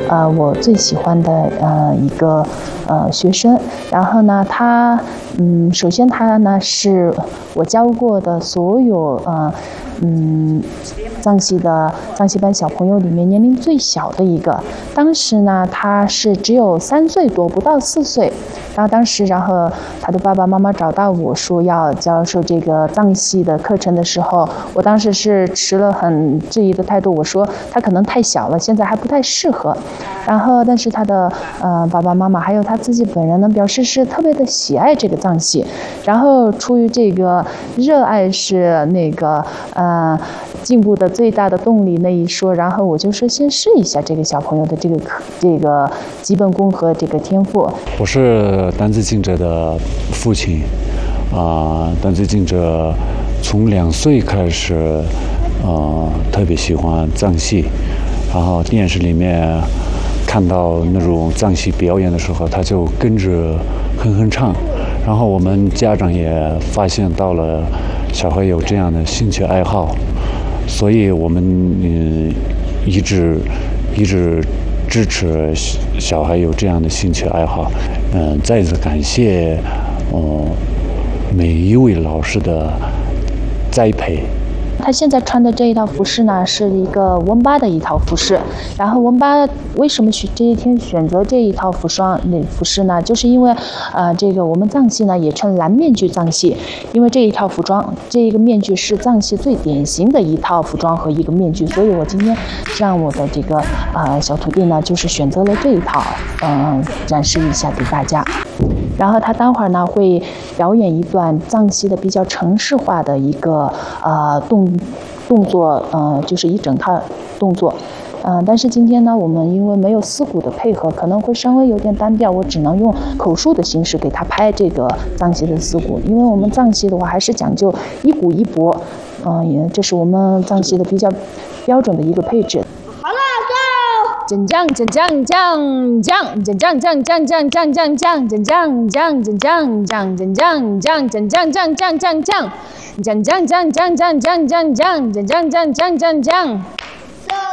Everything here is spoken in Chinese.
我最喜欢的一个学生。然后呢，他首先他呢是我教过的所有藏戏班小朋友里面年龄最小的一个。当时呢，他是只有3岁多，不到4岁。然后他的爸爸妈妈找到我说要教授这个藏戏的课程的时候，我当时是持了很质疑的态度，我说他可能太小了，现在还不太适合。但是他的爸爸妈妈还有他自己本人呢，表示是特别的喜爱这个藏戏。然后出于这个热爱是那个进步的最大的动力那一说，然后我就说先试一下这个小朋友的这个基本功和这个天赋。 我是丹子敬者的父亲，丹子敬者从2岁开始，特别喜欢藏戏，然后电视里面看到那种藏戏表演的时候，他就跟着哼唱，然后我们家长也发现到了小孩有这样的兴趣爱好，所以我们一直支持小孩有这样的兴趣爱好。再次感谢每一位老师的栽培。 他现在穿的这一套服饰呢，是一个温巴的一套服饰。然后温巴为什么这一天选择这一套服饰呢？就是因为这个我们藏戏呢也称蓝面具藏戏，因为这一套服装，这一个面具是藏戏最典型的一套服装和一个面具，所以我今天让我的这个小徒弟呢，就是选择了这一套，展示一下给大家。然后他待会儿呢会表演一段藏戏的比较程式化的一个动作，就是一整套动作。但是今天呢，我们因为没有丝鼓的配合，可能会稍微有点单调，我只能用口述的形式给他拍这个藏戏的丝鼓。因为我们藏戏的话还是讲究一鼓一拨，这是我们藏戏的比较标准的一个配置。真将真将将将真将将将将将将将真将将真将将真将将真将将将将将将将将将将将将将将将将将将将。